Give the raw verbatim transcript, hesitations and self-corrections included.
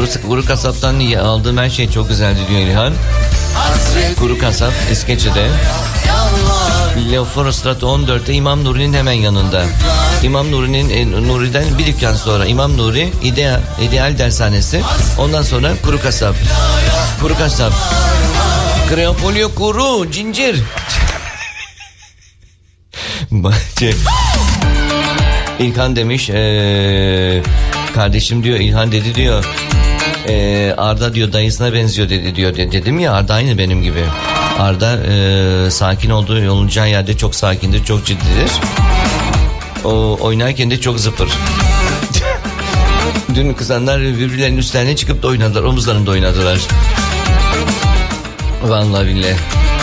Kuru, kuru kasaptan aldığım her şey çok güzeldi diyor İlhan. Kuru kasap İskeçe'de. Leo Forestrat on dörtte İmam Nuri'nin hemen yanında. İmam Nuri'nin e, Nuri'den bir dükkan sonra İmam Nuri İdeal, İdeal Dershanesi. Ondan sonra kuru kasap. Kuru kasap. Kreopolyo kuru cincir. Bahçe. İlhan demiş ee, kardeşim diyor, İlhan dedi diyor ee, Arda diyor dayısına benziyor dedi diyor. Dedim ya, Arda aynı benim gibi. Arda ee, sakin olduğu, yoluncağı yerde çok sakindir, çok ciddidir. O oynarken de çok zıpır. Dün kızanlar birbirlerinin üstlerine çıkıp da oynadılar, omuzlarında oynadılar. Vallahi billahi.